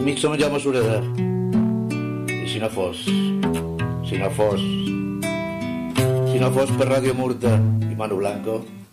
enmig som Jaume Sureda. I si no fos per Ràdio Murta i Manu Blanco,